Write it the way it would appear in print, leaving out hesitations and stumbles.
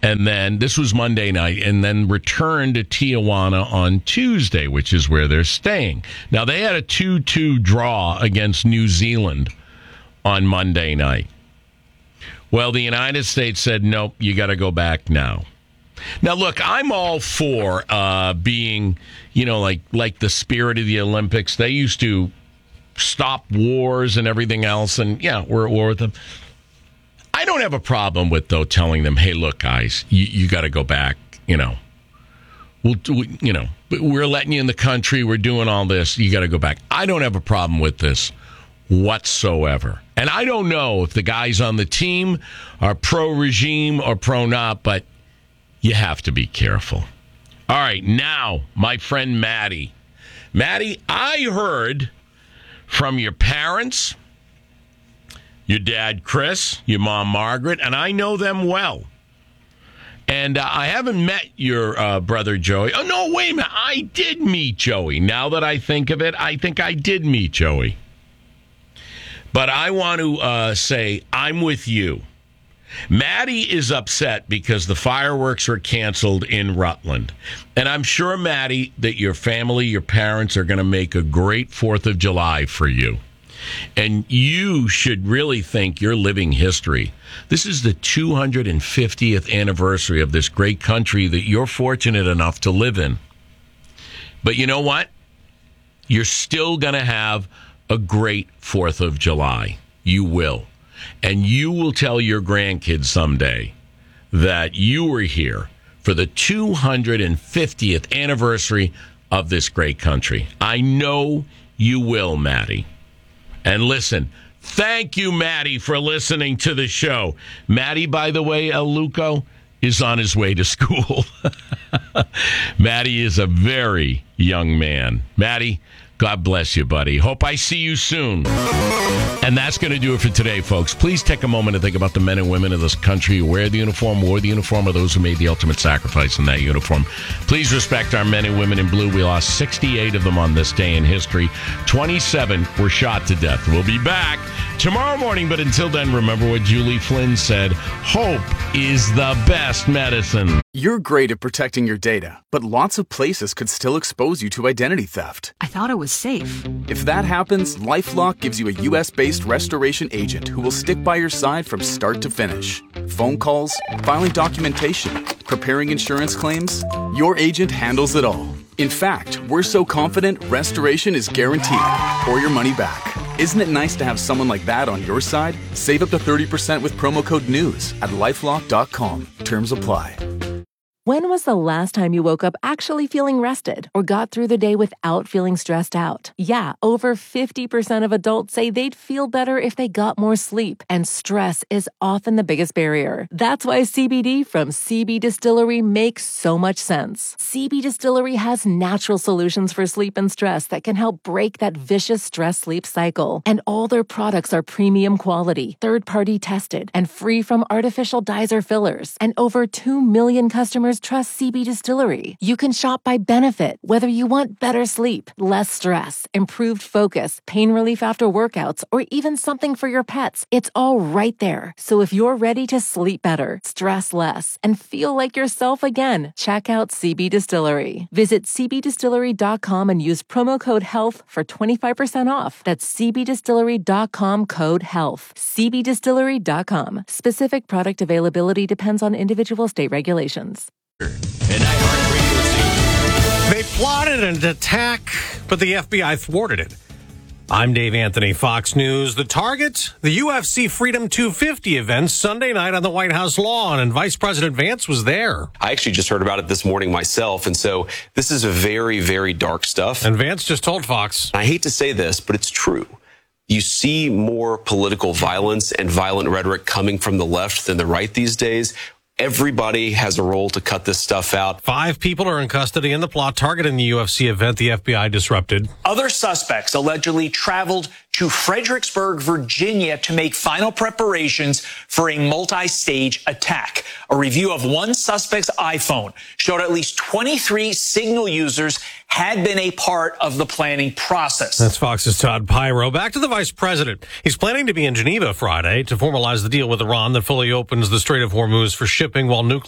And then this was Monday night, and then returned to Tijuana on Tuesday, which is where they're staying. Now, they had a 2-2 draw against New Zealand on Monday night. Well, the United States said, nope, you got to go back now. Now, look, I'm all for being, like the spirit of the Olympics. They used to stop wars and everything else, and, we're at war with them. I don't have a problem with, though, telling them, hey, look, guys, you got to go back, we're letting you in the country, we're doing all this, you got to go back. I don't have a problem with this whatsoever. And I don't know if the guys on the team are pro-regime or pro-not, but you have to be careful. All right, now, my friend Maddie. Maddie, I heard from your parents, your dad, Chris, your mom, Margaret, and I know them well. And I haven't met your brother, Joey. Oh, no, wait a minute. I did meet Joey. Now that I think of it, I think I did meet Joey. But I want to say I'm with you. Maddie is upset because the fireworks are canceled in Rutland. And I'm sure, Maddie, that your family, your parents are going to make a great 4th of July for you. And you should really think you're living history. This is the 250th anniversary of this great country that you're fortunate enough to live in. But you know what? You're still going to have a great 4th of July. You will. And you will tell your grandkids someday that you were here for the 250th anniversary of this great country. I know you will, Maddie. And listen, thank you, Maddie, for listening to the show. Maddie, by the way, El Luco, is on his way to school. Maddie is a very young man. Maddie, God bless you, buddy. Hope I see you soon. And that's going to do it for today, folks. Please take a moment to think about the men and women of this country who wear the uniform, wore the uniform, or those who made the ultimate sacrifice in that uniform. Please respect our men and women in blue. We lost 68 of them on this day in history. 27 were shot to death. We'll be back tomorrow morning, but until then, remember what Julie Flynn said. Hope is the best medicine. You're great at protecting your data, but lots of places could still expose you to identity theft. I thought it was safe. If that happens, LifeLock gives you a U.S.-based restoration agent who will stick by your side from start to finish. Phone calls, filing documentation, preparing insurance claims, your agent handles it all. In fact, we're so confident restoration is guaranteed or your money back. Isn't it nice to have someone like that on your side? Save up to 30% with promo code NEWS at LifeLock.com. Terms apply. When was the last time you woke up actually feeling rested or got through the day without feeling stressed out? Yeah, over 50% of adults say they'd feel better if they got more sleep, and stress is often the biggest barrier. That's why CBD from CB Distillery makes so much sense. CB Distillery has natural solutions for sleep and stress that can help break that vicious stress-sleep cycle. And all their products are premium quality, third-party tested, and free from artificial dyes or fillers. And over 2 million customers trust CB Distillery. You can shop by benefit, whether you want better sleep, less stress, improved focus, pain relief after workouts, or even something for your pets. It's all right there. So if you're ready to sleep better, stress less, and feel like yourself again, check out CB Distillery. Visit cbdistillery.com and use promo code HEALTH for 25% off. That's cbdistillery.com code HEALTH. cbdistillery.com. Specific product availability depends on individual state regulations. They plotted an attack, but the FBI thwarted it. I'm Dave Anthony, Fox News. The target, the UFC Freedom 250 event Sunday night on the White House lawn, and Vice President Vance was there. I actually just heard about it this morning myself, and so this is a very, very dark stuff. And Vance just told Fox. I hate to say this, but it's true. You see more political violence and violent rhetoric coming from the left than the right these days. Everybody has a role to cut this stuff out. 5 people are in custody in the plot targeting the UFC event the FBI disrupted. Other suspects allegedly traveled to Fredericksburg, Virginia to make final preparations for a multi-stage attack. A review of one suspect's iPhone showed at least 23 Signal users had been a part of the planning process. That's Fox's Todd Pyro. Back to the vice president. He's planning to be in Geneva Friday to formalize the deal with Iran that fully opens the Strait of Hormuz for shipping while nuclear